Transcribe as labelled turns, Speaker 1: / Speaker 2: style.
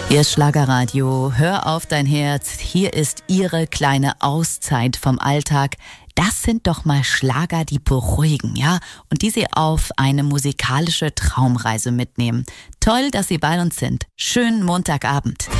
Speaker 1: Hier ist Schlagerradio. Hör auf dein Herz. Hier ist Ihre kleine Auszeit vom Alltag. Das sind doch mal Schlager, die beruhigen, ja? Und die Sie auf eine musikalische Traumreise mitnehmen. Toll, dass Sie bei uns sind. Schönen Montagabend.